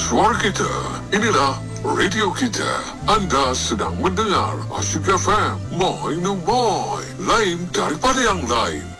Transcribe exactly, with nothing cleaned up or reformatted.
suara kita. Inilah radio kita. Anda sedang mendengar Asyik F M. Moi no moi. Lain daripada yang lain.